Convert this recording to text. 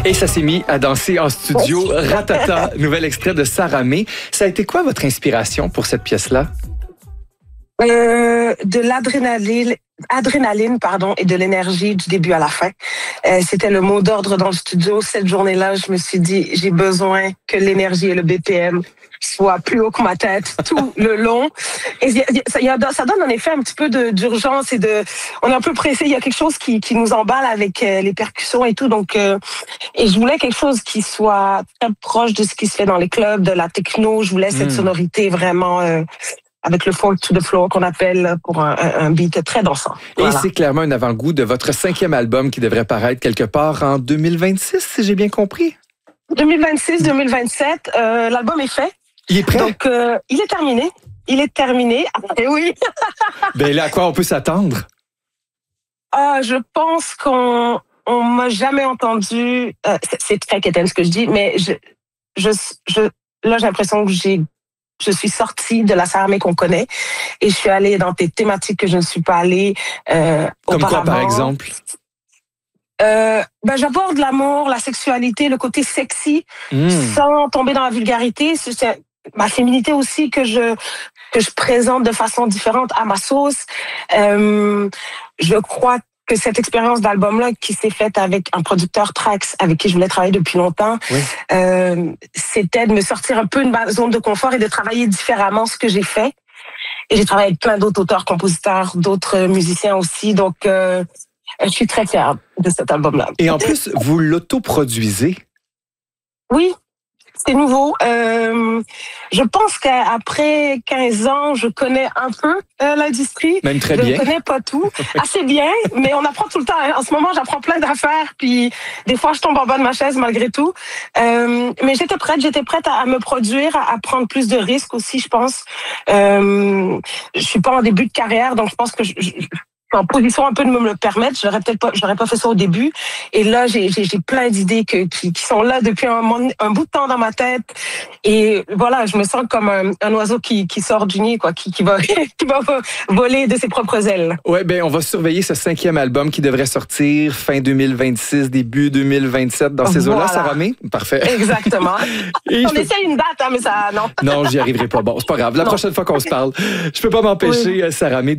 Et ça s'est mis à danser en studio. Ratata, nouvel extrait de Sarah May. Ça a été quoi votre inspiration pour cette pièce-là? De l'adrénaline, et de l'énergie du début à la fin. C'était le mot d'ordre dans le studio. Cette journée-là, je me suis dit, j'ai besoin que l'énergie et le BPM soient plus haut que ma tête tout le long. Et ça donne en effet un petit peu d'urgence on est un peu pressé. Il y a quelque chose qui nous emballe avec les percussions et tout. Donc, et je voulais quelque chose qui soit très proche de ce qui se fait dans les clubs, de la techno. Je voulais cette sonorité vraiment avec le folk to the floor qu'on appelle pour un beat très dansant. Voilà. Et c'est clairement un avant-goût de votre 5e album qui devrait paraître quelque part en 2026, si j'ai bien compris. 2026-2027, l'album est fait. Il est prêt? Donc, il est terminé. Et oui. Ben là, à quoi on peut s'attendre? Je pense qu'on m'a jamais entendu. C'est très quétaine ce que je dis, mais là, j'ai l'impression que je suis sortie de la Sarah May qu'on connaît et je suis allée dans des thématiques que je ne suis pas allée Comme auparavant. quoi, par exemple? J'aborde l'amour, la sexualité, le côté sexy, sans tomber dans la vulgarité. C'est ma féminité aussi que je présente de façon différente à ma sauce. Je crois que cette expérience d'album-là qui s'est faite avec un producteur Trax avec qui je voulais travailler depuis longtemps, c'était de me sortir un peu de ma zone de confort et de travailler différemment ce que j'ai fait. Et j'ai travaillé avec plein d'autres auteurs, compositeurs, d'autres musiciens aussi. Donc, je suis très fière de cet album-là. Et en plus, vous l'autoproduisez? Oui. C'est nouveau. Je pense qu'après 15 ans, je connais un peu l'industrie. Même très bien. Je ne connais pas tout. Assez bien, mais on apprend tout le temps. En ce moment, j'apprends plein d'affaires, puis des fois, je tombe en bas de ma chaise malgré tout. Mais j'étais prête à me produire, à prendre plus de risques aussi, je pense. Je suis pas en début de carrière, donc je pense que je en position un peu de me le permettre. J'aurais pas fait ça au début. Et là, j'ai plein d'idées qui sont là depuis un bout de temps dans ma tête. Et voilà, je me sens comme un oiseau qui sort du nid, quoi, qui va voler de ses propres ailes. Ouais, ben, on va surveiller ce 5e album qui devrait sortir fin 2026, début 2027 dans ces eaux-là, Sarah May. Parfait. Exactement. On essaie une date, hein, mais ça, non. Non, j'y arriverai pas. Bon, c'est pas grave. La prochaine fois qu'on se parle, je peux pas m'empêcher, Sarah May,